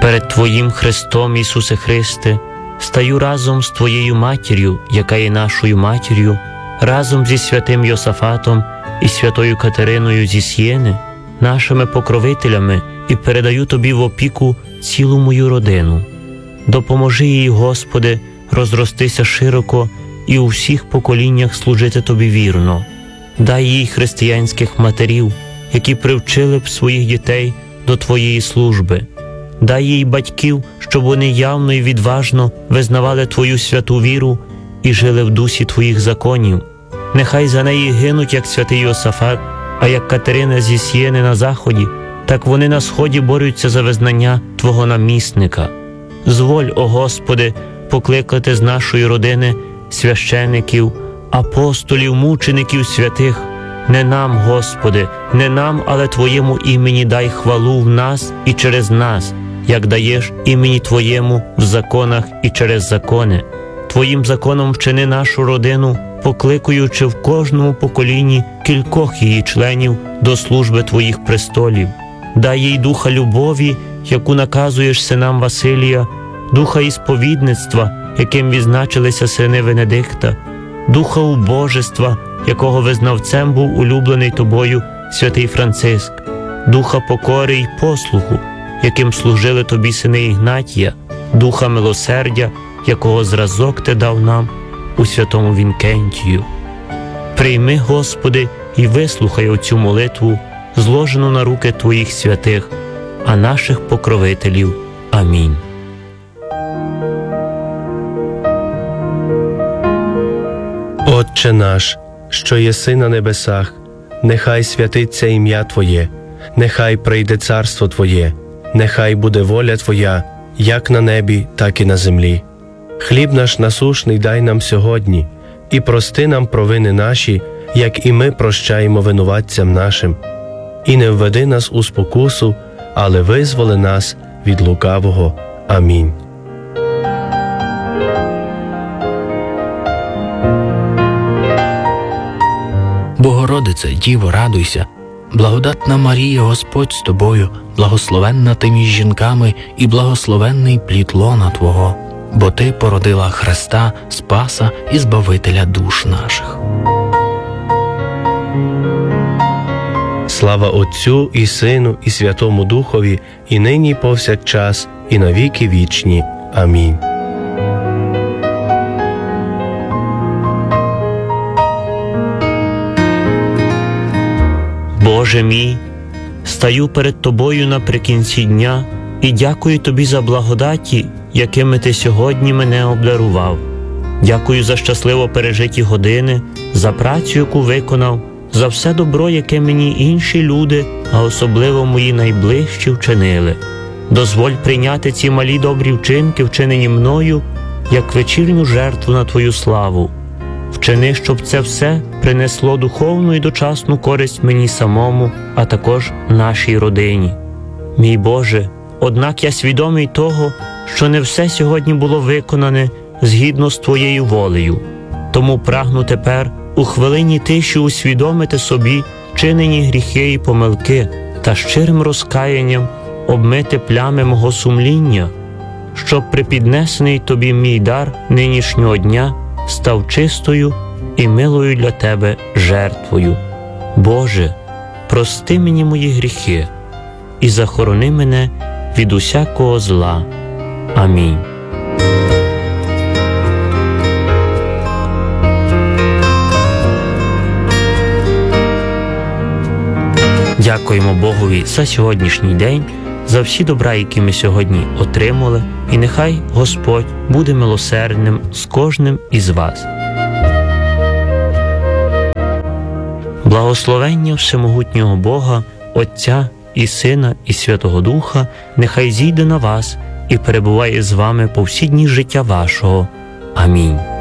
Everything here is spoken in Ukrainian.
Перед Твоїм Христом, Ісусе Христе, стаю разом з Твоєю матір'ю, яка є нашою матір'ю, разом зі святим Йосафатом і святою Катериною зі Сієни, нашими покровителями, і передаю Тобі в опіку цілу мою родину. Допоможи їй, Господи, розростися широко і у всіх поколіннях служити Тобі вірно. Дай їй християнських матерів, які привчили б своїх дітей до Твоєї служби. Дай їй батьків, щоб вони явно і відважно визнавали Твою святу віру і жили в дусі Твоїх законів. Нехай за неї гинуть, як святий Йосафат, а як Катерина зі Сієни на заході, так вони на сході борються за визнання Твого намісника. Зволь, о Господи, покликати з нашої родини священиків, апостолів, мучеників святих. Не нам, Господи, не нам, але Твоєму імені дай хвалу в нас і через нас, як даєш імені Твоєму в законах і через закони. Твоїм законом вчини нашу родину, покликаючи в кожному поколінні кількох її членів до служби Твоїх престолів. Дай їй духа любові, яку наказуєш синам Василія, духа ісповідництва, яким відзначилися сини Венедикта, духа убожества, якого визнавцем був улюблений Тобою святий Франциск, духа покори й послуху, яким служили Тобі сини Ігнатія, духа милосердя, якого зразок Ти дав нам у святому Вінкентію. Прийми, Господи, і вислухай оцю молитву, зложену на руки Твоїх святих, а наших покровителів. Амінь. Отче наш, що єси на небесах, нехай святиться ім'я Твоє, нехай прийде царство Твоє, нехай буде воля Твоя, як на небі, так і на землі. Хліб наш насушний дай нам сьогодні, і прости нам провини наші, як і ми прощаємо винуватцям нашим. І не введи нас у спокусу, але визволи нас від лукавого. Амінь. Богородице, Діво, радуйся, благодатна Марія, Господь з тобою, благословенна ти між жінками і благословенний плід лона Твого, бо Ти породила Христа, Спаса і Збавителя душ наших. Слава Отцю і Сину і Святому Духові, і нині, і повсякчас, і на віки вічні. Амінь. Боже мій, стаю перед Тобою наприкінці дня і дякую Тобі за благодаті, якими Ти сьогодні мене обдарував. Дякую за щасливо пережиті години, за працю, яку виконав, за все добро, яке мені інші люди, а особливо мої найближчі, вчинили. Дозволь прийняти ці малі добрі вчинки, вчинені мною, як вечірню жертву на Твою славу. Вчини, щоб це все принесло духовну і дочасну користь мені самому, а також нашій родині. Мій Боже, однак я свідомий того, що не все сьогодні було виконане згідно з Твоєю волею. Тому прагну тепер у хвилині тиші усвідомити собі вчинені гріхи і помилки та щирим розкаянням обмити плями мого сумління, щоб припіднесений Тобі мій дар нинішнього дня став чистою і милою для Тебе жертвою. Боже, прости мені мої гріхи і захорони мене від усякого зла. Амінь. Дякуємо Богові за сьогоднішній день, за всі добра, які ми сьогодні отримали, і нехай Господь буде милосердним з кожним із вас. Благословення всемогутнього Бога, Отця і Сина і Святого Духа, нехай зійде на вас і перебуває з вами по всі дні життя вашого. Амінь.